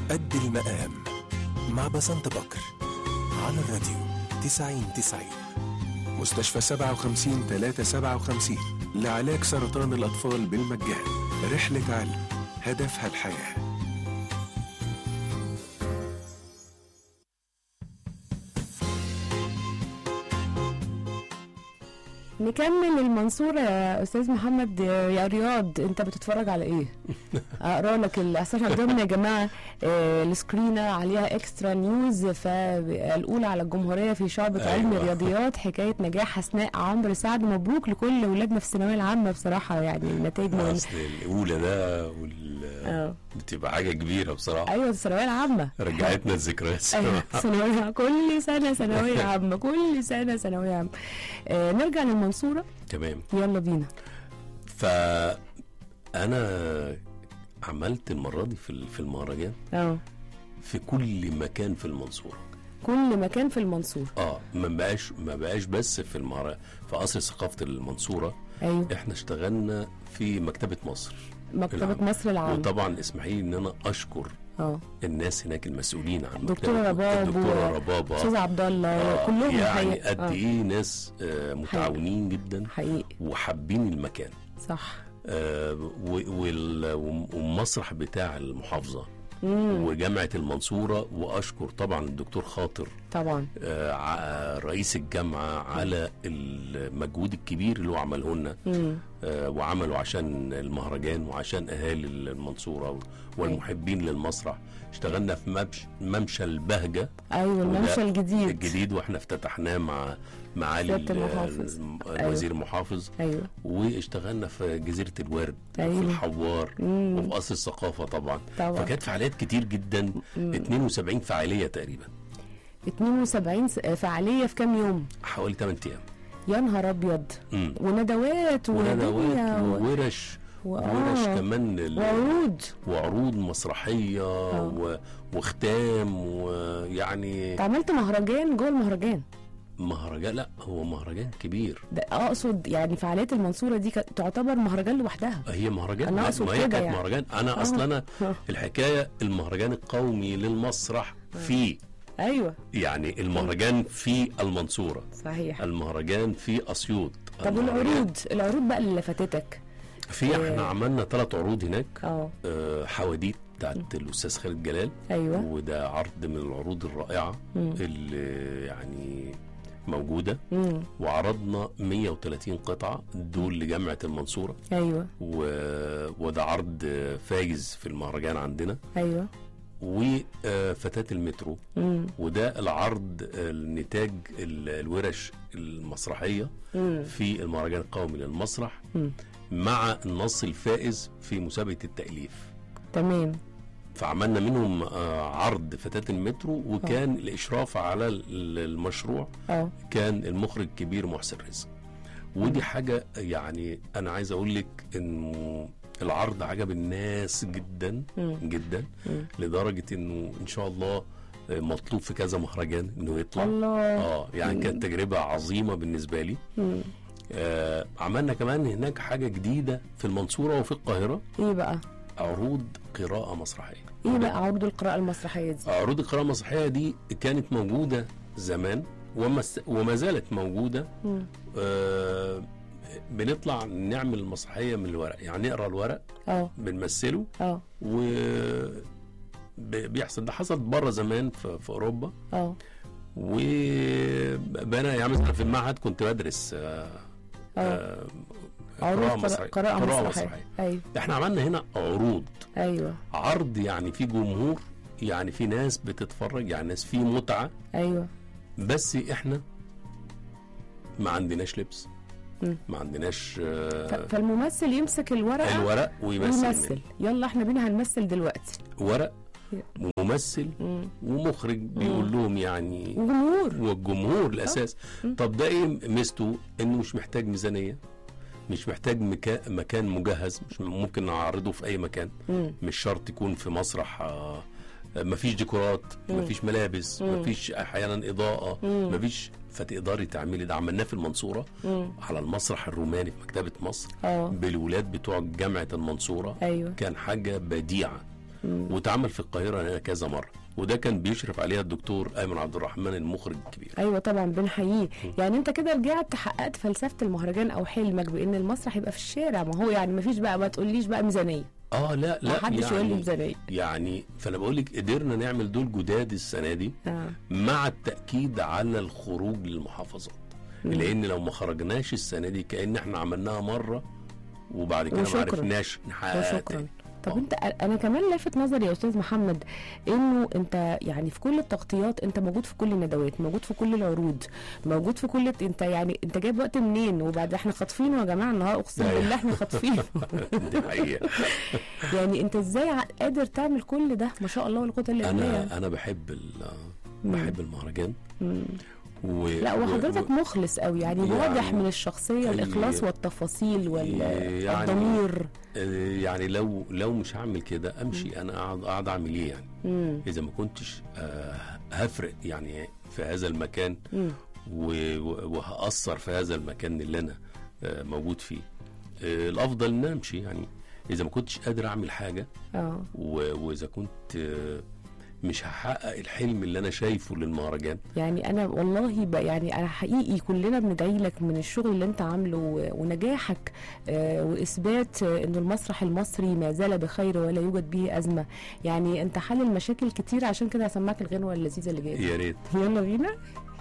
قد المقام مع بسنت بكر على الراديو 90-90. مستشفى 57-357 لعلاج سرطان الأطفال بالمجان. رحلة علم هدفها الحياة. نكمل المنصورة يا أستاذ محمد. يا رياض، أنت بتتفرج على إيه؟ أقرأ لك الأساس قدامنا يا جماعة. السكرينة عليها إكسترا نيوز. فالأولى على الجمهورية في شعبة علم الرياضيات، حكاية نجاح حسناء عمرو سعد. مبروك لكل ولادنا في الثانوية العامة بصراحة، يعني النتائج أصل الأولى ده بتبقى حاجة كبيرة بصراحة. أيوة الثانوية العامة رجعتنا الذكريات. ثانوية كل سنة ثانوية عامة، كل سنة ثانوية عامة. نرجع للمنصورة. تمام، يلا بينا. فأنا عملت المرة دي في المهرجان في كل مكان في المنصورة. كل مكان في المنصورة. ما بقاش بس في المهرجان، في قصر ثقافة المنصورة. أيوة. احنا اشتغلنا في مكتبة مصر، مكتبة مصر العامة. وطبعا اسمحي لي ان انا اشكر الناس هناك المسؤولين عن دكتورة رباب استاذ عبد الله، كلهم يعني قد ايه ناس متعاونين جدا حقيقي، وحابين المكان. صح. والمسرح بتاع المحافظة وجامعة المنصورة، وأشكر طبعا الدكتور خاطر طبعا رئيس الجامعة على المجهود الكبير اللي هو عمله لنا وعمله عشان المهرجان وعشان أهالي المنصورة والمحبين للمسرح. اشتغلنا في ممشى البهجة. أيوة، الممشى الجديد واحنا افتتحناه مع معالي الوزير المحافظ. أيوة. واشتغلنا في جزيرة الورد. أيوة. في الحوار وفي قصر الثقافة طبعا. فكانت فعاليات كتير جدا. 72 فعالية تقريبا. 72 فعالية في كام يوم؟ حوالي 8 أيام. يا نهار أبيض. وندوات وورش كمان، وعروض مسرحية وختام، ويعني عملت مهرجان جوه المهرجان. مهرجان؟ لا، هو مهرجان كبير. ده اقصد يعني فعاليات المنصورة دي تعتبر مهرجان لوحدها. هي مهرجان، ما هي كانت يعني مهرجان. انا اصلا الحكاية المهرجان القومي للمسرح في ايوه، يعني المهرجان في المنصورة، صحيح، المهرجان في اسيوط. طب العروض بقى اللي فاتتك؟ احنا عملنا 3 عروض هناك. حواديت بتاعت الاستاذ خالد جلال. ايوه، وده عرض من العروض الرائعة اللي يعني موجودة. وعرضنا 130 قطعة دول لجامعة المنصورة. ايوه. وده عرض فايز في المهرجان عندنا. ايوه. وفتاة المترو. وده العرض النتاج الورش المسرحية في المهرجان القومي للمسرح مع النص الفائز في مسابقة التأليف. تمام. فعملنا منهم عرض فتاة المترو، وكان الإشراف على المشروع كان المخرج الكبير محسن رزق. ودي حاجة يعني أنا عايز أقول لك إنه العرض عجب الناس جدا جدا، لدرجة إنه إن شاء الله مطلوب في كذا مهرجان إنه يطلع. الله. يعني كانت تجربة عظيمة بالنسبة لي. عملنا كمان هناك حاجة جديدة في المنصورة وفي القاهرة. إيه بقى؟ عروض قراءة مسرحية. إيه بقى عروض القراءة المسرحية دي؟ عروض القراءة المسرحية دي كانت موجودة زمان وما زالت موجودة. بنطلع نعمل المسرحية من الورق، يعني نقرأ الورق بنمثله. بيحصل ده حصل بره زمان في أوروبا. وبنا يعني مثلا في المعهد كنت بدرس قراءة مسرحية. أيوة. احنا عملنا هنا عروض. أيوة. عرض يعني في جمهور، يعني في ناس بتتفرج، يعني ناس في متعة. أيوة. بس احنا ما عندناش لبس، ما عندناش. فالممثل يمسك الورق ويمثل. يلا احنا بينا هنمثل دلوقتي. ورق وممثل ومخرج بيقول لهم يعني، والجمهور الأساس. طب ده ايه ميزته؟ انه مش محتاج ميزانية، مش محتاج مكان مجهز، مش ممكن نعرضه في اي مكان. مش شرط يكون في مسرح. مفيش ديكورات، مفيش ملابس، مفيش احيانا اضاءة، مفيش. فتقدري تعملي ده. عملناه في المنصورة على المسرح الروماني في مكتبة مصر بالولاد بتوع جامعة المنصورة. أيوة. كان حاجة بديعة. واتعمل في القاهره هنا كذا مره، وده كان بيشرف عليها الدكتور ايمن عبد الرحمن المخرج الكبير. ايوه طبعا بنحييه. يعني انت كده رجعت حققت فلسفه المهرجان او حلمك بان المسرح يبقى في الشارع. ما هو يعني ما فيش بقى، ما تقوليش بقى ميزانيه. لا ما حدش يعني يقول لي ميزانيه. يعني فانا بقول لك قدرنا نعمل دول جداد السنه دي مع التاكيد على الخروج للمحافظات، لان لو ما خرجناش السنه دي كأن احنا عملناها مره وبعد كده ما عرفناش نحققها. شكرا. طب انت، انا كمان لافت نظري يا استاذ محمد انه انت يعني في كل التغطيات انت موجود في كل الندوات، موجود في كل العروض، موجود في كل انت يعني انت جايب وقت منين؟ وبعد احنا خاطفينه يا جماعه النهارده، اقسم بالله احنا خاطفينه. دي حقيقه. يعني انت ازاي قادر تعمل كل ده؟ ما شاء الله ولا قوه الا بالله. انا بحب المهرجان. لا وحضرتك مخلص قوي يعني واضح من الشخصيه الاخلاص والتفاصيل والضمير. يعني لو مش هعمل كده امشي، انا قاعد اعمل ايه يعني؟ اذا ما كنتش هفرق يعني في هذا المكان وهأثر في هذا المكان اللي انا موجود فيه، الافضل ان امشي يعني. اذا ما كنتش قادر اعمل حاجه واذا كنت مش هحقق الحلم اللي انا شايفه للمهرجان. يعني انا والله يعني انا حقيقي كلنا بندعي لك من الشغل اللي انت عامله ونجاحك واثبات انه المسرح المصري ما زال بخير ولا يوجد به ازمه. يعني انت حل المشاكل كتير، عشان كده هسمعك الغنوه اللذيذه اللي جايه. يا ريت. يلا بينا.